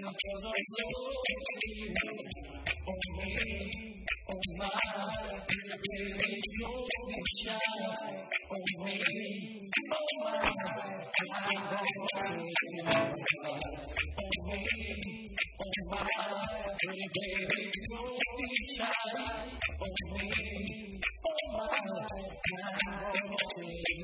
'cause I'm so oh me, oh my, baby, don't be shy. Oh me, oh my, I'm gonna take you. Oh me, oh my, baby, don't be shy. Oh me, oh my, I'm gonna take you.